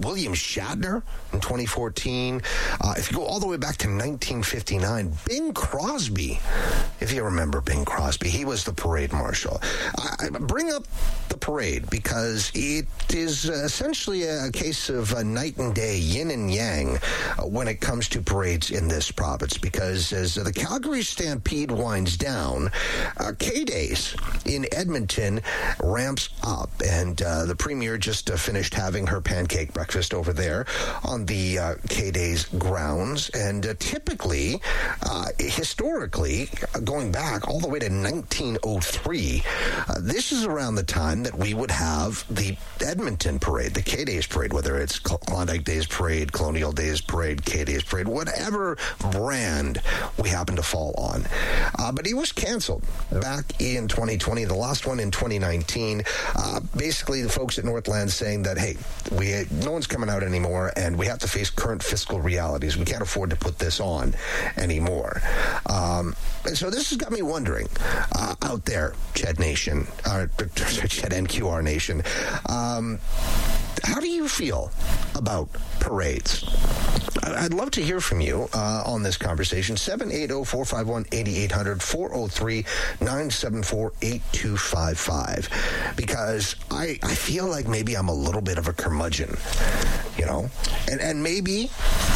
William Shatner in 2014. If you go all the way back to 1959, Bing Crosby, if you remember Bing Crosby, he was the parade marshal. I bring up the parade because it is essentially a case of night and day, yin and yang, when it comes to parades in this province. Because as the Calgary Stampede winds down, K-Days in Edmonton ramps up, and the Premier just finished having her pancake breakfast over there on the K-Days grounds. And typically, historically, going back all the way to 1903, this is around the time that we would have the Edmonton parade, the K-Days parade, whether it's Klondike Days parade, Colonial Days parade, K-Days parade, whatever brand we happen to fall on. But he was canceled back in 2020, the last one in 2019. Basically, the folks at Northland saying that, hey, no one's coming out anymore, and we have to face current fiscal realities. We can't afford to put this on anymore. And so this has got me wondering, out there, Ched Nation, Ched NQR Nation, how do you feel about parades? I'd love to hear from you on this conversation. 780-451-8800, 403-974-8255. Because I feel like maybe I'm a little bit of a curmudgeon, you know? And maybe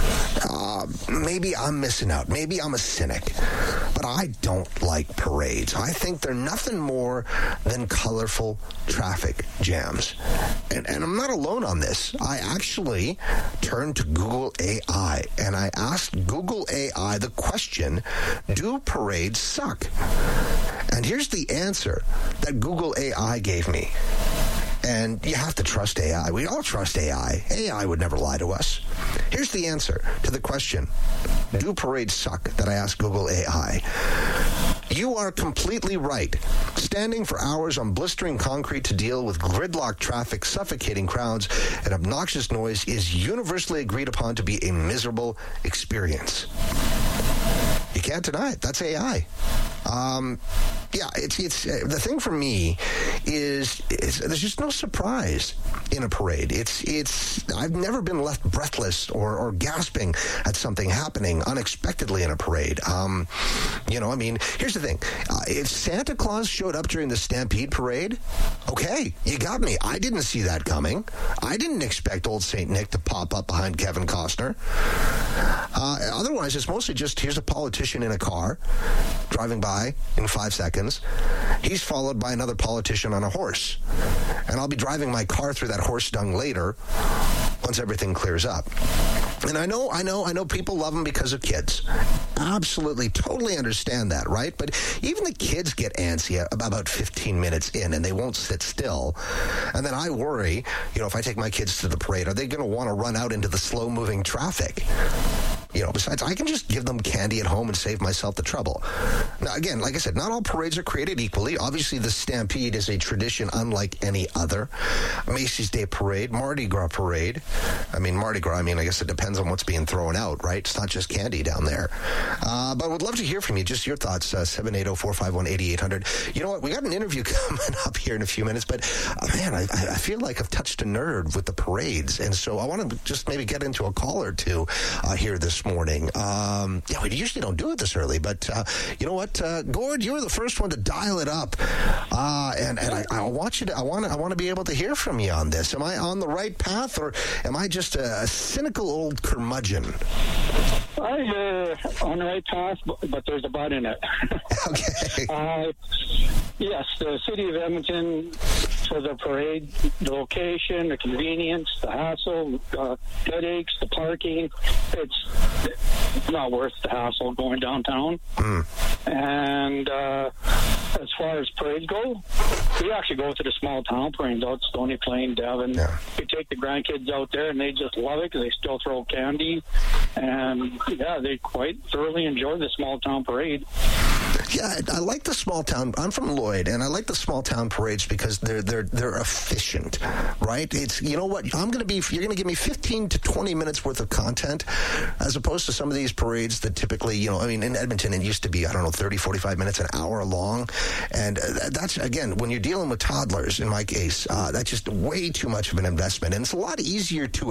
I'm missing out. Maybe I'm a cynic. But I don't like parades. I think they're nothing more than colorful traffic jams. And I'm not alone on this. I actually turned to Google AI and I asked Google AI the question, do parades suck? And here's the answer that Google AI gave me. And you have to trust AI. We all trust AI. AI would never lie to us. Here's the answer to the question, do parades suck, that I asked Google AI. You are completely right. Standing for hours on blistering concrete to deal with gridlock traffic, suffocating crowds, and obnoxious noise is universally agreed upon to be a miserable experience. You can't deny it. That's AI. It's the thing for me is there's just no surprise in a parade. I've never been left breathless or gasping at something happening unexpectedly in a parade. Here's the thing. If Santa Claus showed up during the Stampede parade, okay, you got me. I didn't see that coming. I didn't expect old St. Nick to pop up behind Kevin Costner. Otherwise, it's mostly just, here's a politician in a car driving by in 5 seconds. He's followed by another politician on a horse. And I'll be driving my car through that horse dung later once everything clears up. And I know people love them because of kids. Absolutely, totally understand that, right? But even the kids get antsy about 15 minutes in, and they won't sit still. And then I worry, if I take my kids to the parade, are they going to want to run out into the slow-moving traffic? Besides, I can just give them candy at home and save myself the trouble. Now, again, like I said, not all parades are created equally. Obviously, the Stampede is a tradition unlike any other. Macy's Day Parade, Mardi Gras Parade. I guess it depends on what's being thrown out, right? It's not just candy down there. But I would love to hear from you, just your thoughts, 780-451-8800. You know what? We got an interview coming up here in a few minutes, but, I feel like I've touched a nerve with the parades, and so I want to just maybe get into a call or two here this morning. We usually don't do it this early, but you know what, Gord, you were the first one to dial it up, and I want to be able to hear from you on this. Am I on the right path, or am I just a cynical old curmudgeon? I'm on the right path, but there's a but in it. Okay. Yes, the city of Edmonton, for the parade, the location, the convenience, the hassle, headaches, the parking, it's not worth the hassle going downtown. And as far as parades go, we actually go to the small town parades out Stony Plain, Devon. Yeah. We take the grandkids out there, and they just love it because they still throw candy. And, they quite thoroughly enjoy the small town parade. Yeah, I like the small town. I'm from Lloyd, and I like the small town parades because they're efficient, right? It's, you know what, you're going to give me 15 to 20 minutes worth of content, as opposed to some of these parades that typically, in Edmonton it used to be, 30, 45 minutes, an hour long, and that's, again, when you're dealing with toddlers, in my case, that's just way too much of an investment, and it's a lot easier to